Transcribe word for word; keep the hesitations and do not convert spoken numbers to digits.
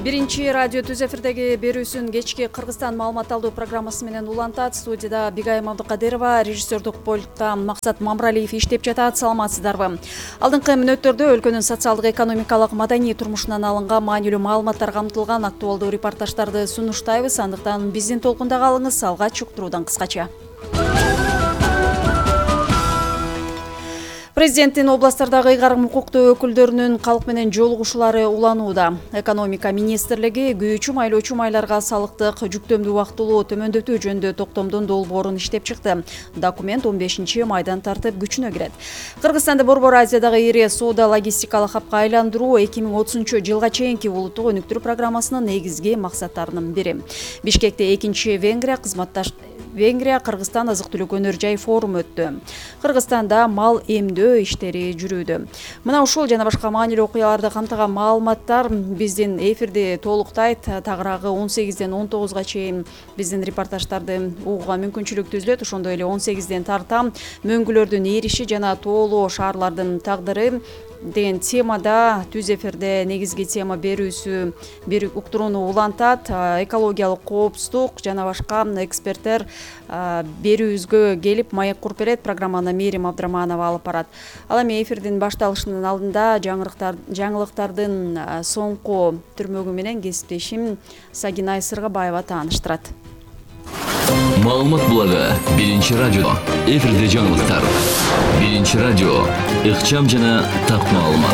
Биринчи радио түз эфирдеги берүүсүн кечки Кыргызстан маалымат алуу программасы менен улантат. Студияда Бигайым Абдыкадырова, режиссердук пультта Максат Мамралиев иштеп жатат. Саламатсыздарбы? Алдыңкы мүнөттөрдө өлкөнүн социалдык, экономикалык, маданий турмушунан алынган маанилүү маалыматтар камтылган актуалдуу репортаждарды сунуштайбыз. Андыктан биздин толкунда калыңыз. Алгач уктуруудан кыскача. Президенттин областтардагы ыйгарым укуктуу өкүлдөрүнүн калк менен жолугушуулары уланууда. Экономика министрлиги күйүүчү майлоочу майларга салыктык жүктөмдү убактылуу төмөндөтүү жөнүндө токтомдун долбоорун иштеп чыкты. Документ он бешинчи майдан тартып күчүнө кирет. Кыргызстанды Борбор Азиядагы ири соода логистикалык хабка айландыруу эки миң отузунчу жылга чейинки улуттук өнүктүрүү программасынын негизги максаттарынын бири. Бишкекте экинчи Венгрия кызматташ Венгрия Кыргызстан азык-түлүк өнөр жай форуму өттү. Кыргызстанда мал эмдөө иштери жүрүүдө. Мына ушул жана башка маанилүү окуяларды камтыган маалыматтар биздин эфирди толуктайт. Тагыраагы он сегизден он тогузга чейин биздин репортаждарды угууга мүмкүнчүлүк түзүлөт. Ошондой эле он сегизден тарта мөңгүлөрдүн эриши жана тоолуу шаарлардын тагдыры деген темада түз эфирде негизги тема берүүсү бир уктурууну улантат. Экологиялык коопсуздук жана башка эксперттер берүүбүзгө келип маек куруп берет. Программаны Мээрим Абдраманова алып барат. Ал эми эфирдин башталышынын алдында жаңылыктардын соңку түрмөгү менен кесиптешим Сагинай Сыргабаева тааныштырат. Маалымат булагы биринчи радио. Эфирде жаңылыктар. Биринчи радио. Ыкчам жана так маалымат.